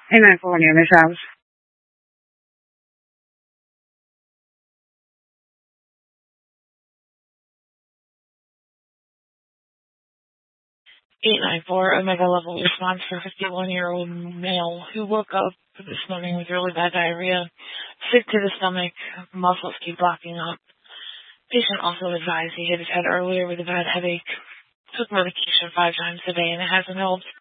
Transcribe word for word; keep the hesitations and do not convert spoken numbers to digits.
eight nine four near Miss House. eight nine four, Omega level response for fifty-one-year-old male who woke up this morning with really bad diarrhea, sick to the stomach, muscles keep blocking up. Patient also advised he hit his head earlier with a bad headache, took medication five times a day, and it hasn't helped.